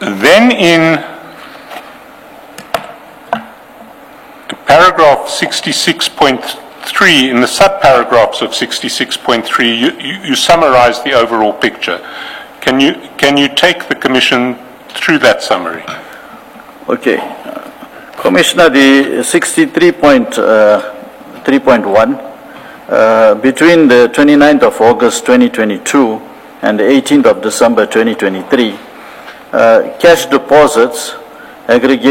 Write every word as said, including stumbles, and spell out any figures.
Then in paragraph sixty-six point three, in the subparagraphs of sixty-six point three, you, you, you summarize the overall picture. Can you, can you take the Commission through that summary? Okay. Commissioner, the sixty-three point three point one, uh, between the twenty-ninth of August twenty twenty-two and the eighteenth of December twenty twenty-three, uh, cash deposits aggregate